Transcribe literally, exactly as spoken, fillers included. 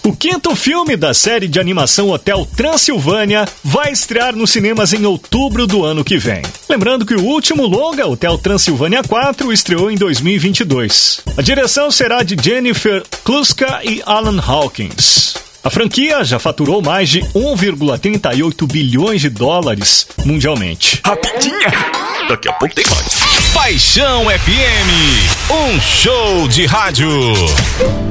O quinto filme da série de animação Hotel Transilvânia vai estrear nos cinemas em outubro do ano que vem. Lembrando que o último longa, Hotel Transilvânia quatro, estreou em dois mil e vinte e dois. A direção será de Jennifer Kluska e Alan Hawkins. A franquia já faturou mais de um vírgula trinta e oito bilhões de dólares mundialmente. Rapidinha! Daqui a pouco tem mais. Paixão F M, um show de rádio.